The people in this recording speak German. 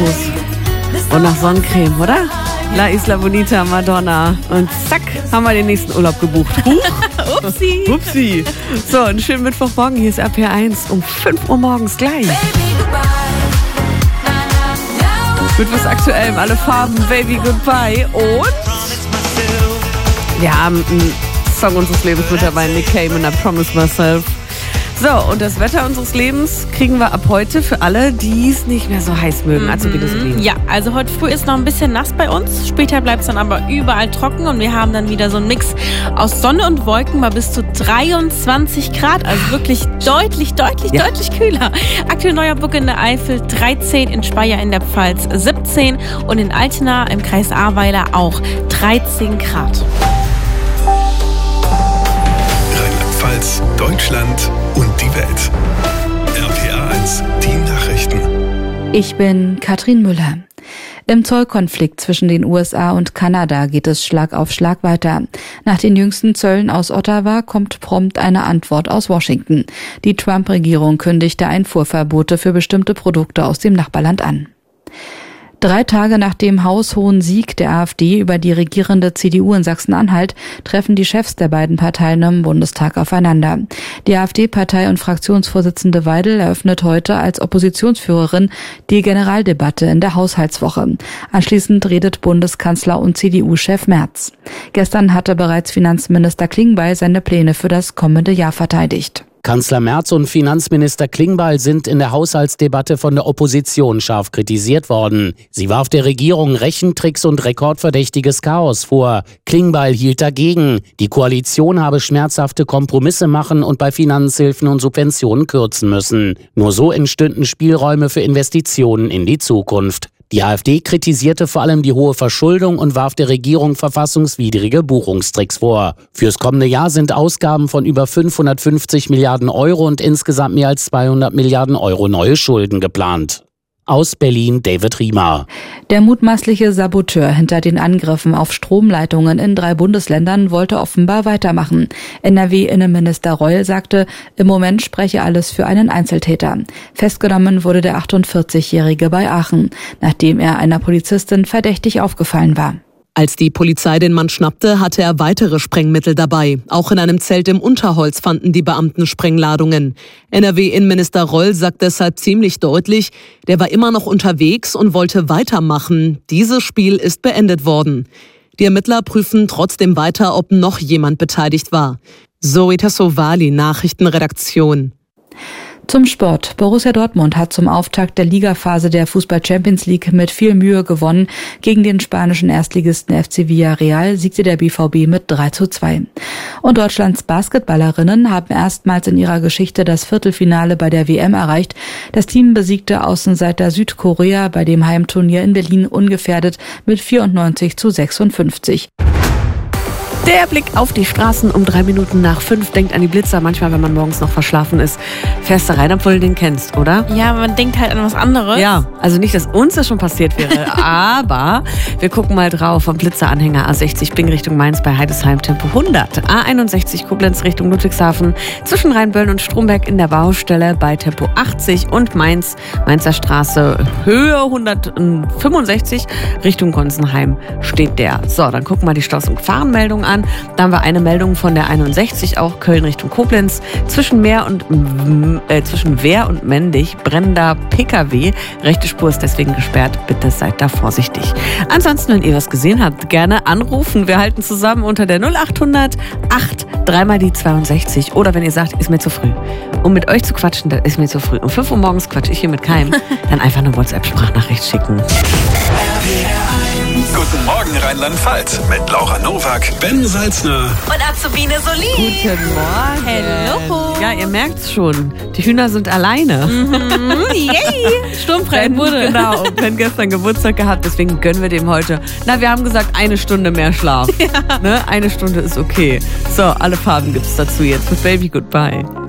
Barfuß und nach Sonnencreme, oder? La Isla Bonita, Madonna. Und zack, haben wir den nächsten Urlaub gebucht. Upsi. Upsi. So, einen schönen Mittwochmorgen. Hier ist RPR1 um 5 Uhr morgens gleich. Mit was Aktuellem, alle Farben, Baby Goodbye. Und wir haben einen Song unseres Lebens mit dabei, Nick Cave und I Promise Myself. So, und das Wetter unseres Lebens kriegen wir ab heute für alle, die es nicht mehr so heiß mögen. Ja, also heute früh ist noch ein bisschen nass bei uns. Später bleibt es dann aber überall trocken und wir haben dann wieder so einen Mix aus Sonne und Wolken bei bis zu 23 Grad. Also wirklich deutlich kühler. Aktuell Neuerburg in der Eifel 13, in Speyer in der Pfalz 17 und in Altena im Kreis Ahrweiler auch 13 Grad. Rheinland-Pfalz, Deutschland und die Welt. RPR1, die Nachrichten. Ich bin Katrin Müller. Im Zollkonflikt zwischen den USA und Kanada geht es Schlag auf Schlag weiter. Nach den jüngsten Zöllen aus Ottawa kommt prompt eine Antwort aus Washington. Die Trump-Regierung kündigte Einfuhrverbote für bestimmte Produkte aus dem Nachbarland an. 3 Tage nach dem haushohen Sieg der AfD über die regierende CDU in Sachsen-Anhalt treffen die Chefs der beiden Parteien im Bundestag aufeinander. Die AfD-Partei- und Fraktionsvorsitzende Weidel eröffnet heute als Oppositionsführerin die Generaldebatte in der Haushaltswoche. Anschließend redet Bundeskanzler und CDU-Chef Merz. Gestern hatte bereits Finanzminister Klingbeil seine Pläne für das kommende Jahr verteidigt. Kanzler Merz und Finanzminister Klingbeil sind in der Haushaltsdebatte von der Opposition scharf kritisiert worden. Sie warf der Regierung Rechentricks und rekordverdächtiges Chaos vor. Klingbeil hielt dagegen. Die Koalition habe schmerzhafte Kompromisse machen und bei Finanzhilfen und Subventionen kürzen müssen. Nur so entstünden Spielräume für Investitionen in die Zukunft. Die AfD kritisierte vor allem die hohe Verschuldung und warf der Regierung verfassungswidrige Buchungstricks vor. Fürs kommende Jahr sind Ausgaben von über 550 Milliarden Euro und insgesamt mehr als 200 Milliarden Euro neue Schulden geplant. Aus Berlin David Riemer. Der mutmaßliche Saboteur hinter den Angriffen auf Stromleitungen in 3 Bundesländern wollte offenbar weitermachen. NRW-Innenminister Reul sagte, im Moment spreche alles für einen Einzeltäter. Festgenommen wurde der 48-Jährige bei Aachen, nachdem er einer Polizistin verdächtig aufgefallen war. Als die Polizei den Mann schnappte, hatte er weitere Sprengmittel dabei. Auch in einem Zelt im Unterholz fanden die Beamten Sprengladungen. NRW-Innenminister Reul sagt deshalb ziemlich deutlich, der war immer noch unterwegs und wollte weitermachen. Dieses Spiel ist beendet worden. Die Ermittler prüfen trotzdem weiter, ob noch jemand beteiligt war. Zoe Tassovali, Nachrichtenredaktion. Zum Sport. Borussia Dortmund hat zum Auftakt der Ligaphase der Fußball-Champions League mit viel Mühe gewonnen. Gegen den spanischen Erstligisten FC Villarreal siegte der BVB mit 3:2. Und Deutschlands Basketballerinnen haben erstmals in ihrer Geschichte das Viertelfinale bei der WM erreicht. Das Team besiegte Außenseiter Südkorea bei dem Heimturnier in Berlin ungefährdet mit 94:56. Der Blick auf die Straßen um 3 Minuten nach 5. Denkt an die Blitzer. Manchmal, wenn man morgens noch verschlafen ist, fährst du rein, obwohl du den kennst, oder? Ja, man denkt halt an was anderes. Ja, also nicht, dass uns das schon passiert wäre, aber wir gucken mal drauf vom Blitzeranhänger A60 Bing Richtung Mainz bei Heidesheim Tempo 100. A61 Koblenz Richtung Ludwigshafen zwischen Rheinböllen und Stromberg in der Baustelle bei Tempo 80 und Mainzer Straße Höhe 165 Richtung Gonsenheim steht der. So, dann gucken wir die Staus- und Gefahrenmeldung an. Da haben wir eine Meldung von der 61, auch Köln Richtung Koblenz. Zwischen Wehr und Mendig brennender PKW. Rechte Spur ist deswegen gesperrt. Bitte seid da vorsichtig. Ansonsten, wenn ihr was gesehen habt, gerne anrufen. Wir halten zusammen unter der 0800 8 3 die 62. Oder wenn ihr sagt, ist mir zu früh. Um mit euch zu quatschen, das ist mir zu früh. Um 5 Uhr morgens quatsche ich hier mit keinem. Dann einfach eine WhatsApp-Sprachnachricht schicken. Guten Morgen Rheinland-Pfalz mit Laura Nowak, Ben Salzner Und Azubine Solin. Guten Morgen. Hello. Ja, ihr merkt's schon. Die Hühner sind alleine. Yay. Sturmfrei wurde. Genau. Und Ben gestern Geburtstag gehabt, deswegen gönnen wir dem heute. Wir haben gesagt, 1 Stunde mehr Schlaf. Ja. Ne? 1 Stunde ist okay. So, alle Farben gibt's dazu jetzt mit Baby Goodbye.